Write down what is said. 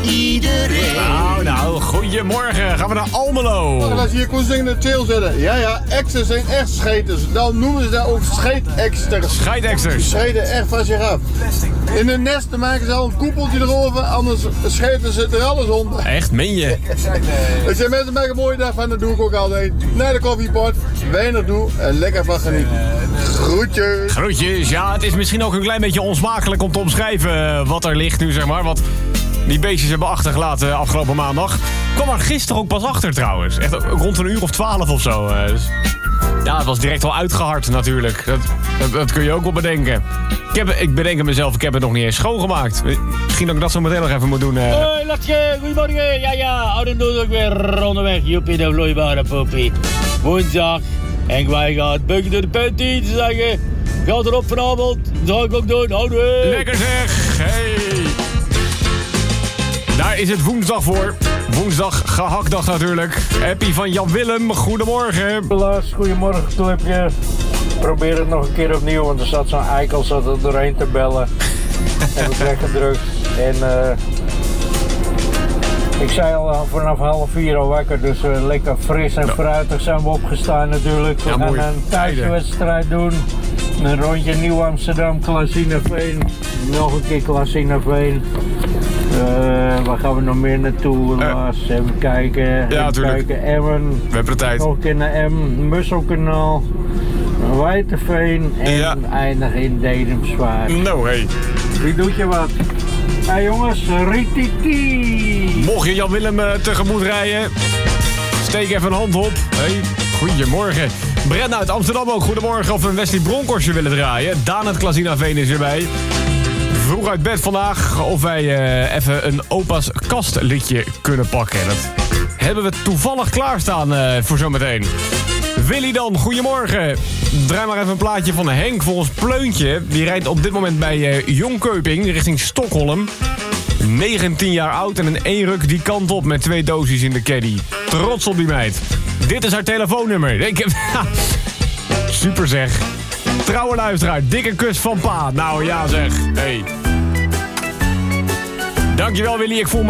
iedereen. Nou, goedemorgen. Gaan we naar Almelo. Als je hier kon zingen de tail zetten. Ja, exers zijn echt scheters. Dan noemen ze dat ook scheetexters. Scheidexters. Scheten echt van zich af. In hun nesten maken ze al een koepeltje erover, anders scheten ze er alles onder. Echt, meen je? Als je mensen maken een mooie dag van, dat doe ik ook altijd. Naar de koffiepot, weinig doe en lekker van genieten. Groetjes. Groetjes. Ja, het is misschien ook een klein beetje onsmakelijk om te omschrijven wat er ligt nu, zeg maar. Wat die beestjes hebben achtergelaten afgelopen maandag. Kwam er gisteren ook pas achter trouwens. Echt rond 1:12 of zo. Dus ja, het was direct al uitgehard natuurlijk. Dat kun je ook wel bedenken. Ik bedenk mezelf, ik heb het nog niet eens schoongemaakt. Misschien dat ik dat zo meteen nog even moet doen. Hoi, Latje, goedemorgen. Ja, oude doet ook weer onderweg. Joepie, de vloeibare poepie. Woensdag. En wij gaan bukken door de panty te zeggen. Gaat erop vanavond. Dat zal ik ook doen. Houden. Lekker zeg. Hey. Daar is het woensdag voor. Woensdag gehaktdag natuurlijk. Happy van Jan Willem. Goedemorgen. Helaas, goedemorgen Tulipje. Probeer het nog een keer opnieuw, want er zat zo'n eikel er doorheen te bellen. Heb ik weggedrukt. En ik zei al vanaf 3:30 al wakker, dus lekker fris en fruitig zijn we opgestaan natuurlijk. We gaan een thuiswedstrijd doen. Een rondje Nieuw-Amsterdam, Klasinaveen. Nog een keer Klasinaveen. Waar gaan we nog meer naartoe? Even kijken. Ja, natuurlijk. Emmen. We hebben de tijd. Nog een keer naar Emmen, Musselkanaal, Wijteveen en eindigen in Dedemsvaart. Nou, hey. Wie doet je wat? Hey jongens, rititi! Mocht je Jan Willem tegemoet rijden, steek even een hand op. Hey, goedemorgen. Brenna uit Amsterdam ook, goedemorgen. Of we een Wesley Bronkhorstje willen draaien. Daan uit Klasinaveen is erbij. Vroeg uit bed vandaag of wij even een opa's kastliedje kunnen pakken. Dat hebben we toevallig klaarstaan voor zometeen. Willy dan, goedemorgen. Draai maar even een plaatje van Henk voor ons Pleuntje. Die rijdt op dit moment bij Jongkeuping richting Stockholm. 19 jaar oud en in één ruk die kant op met 2 doosjes in de caddy. Trots op die meid. Dit is haar telefoonnummer. Super zeg. Trouwe luisteraar, dikke kus van pa. Nou ja zeg, hey. Dankjewel Willy, ik voel me